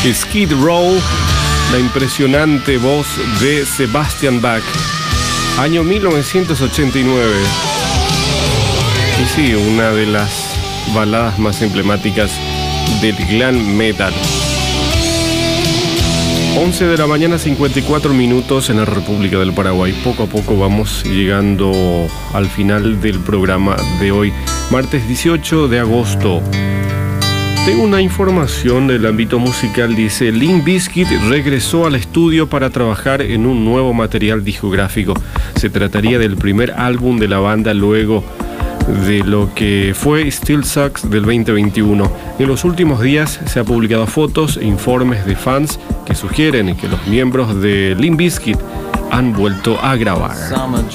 Skid Row, la impresionante voz de Sebastian Bach, año 1989. Y sí, una de las baladas más emblemáticas del glam metal. 11 de la mañana, 54 minutos en la República del Paraguay. Poco a poco vamos llegando al final del programa de hoy, martes 18 de agosto. Tengo una información del ámbito musical. Dice: Limp Bizkit regresó al estudio para trabajar en un nuevo material discográfico. Se trataría del primer álbum de la banda luego de lo que fue Still Sucks del 2021. En los últimos días se han publicado fotos e informes de fans que sugieren que los miembros de Limp Bizkit han vuelto a grabar.